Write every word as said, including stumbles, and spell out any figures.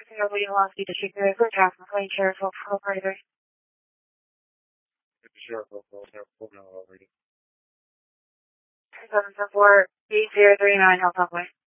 Sierra William Lonsky District River, Jack McLean, Sheriff of Operator. Sheriff of Operator. seven seven four eight zero three nine, Health Parkway.